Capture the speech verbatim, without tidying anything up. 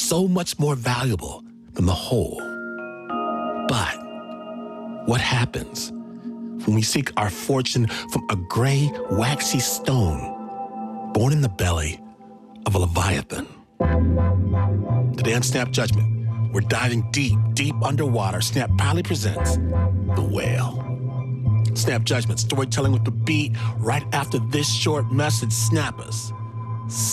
so much more valuable than the whole. But what happens when we seek our fortune from a gray, waxy stone born in the belly of a Leviathan? Today on Snap Judgment, we're diving deep, deep underwater. Snap proudly presents The Whale. Snap Judgment, storytelling with the beat. Right after this short message, snap us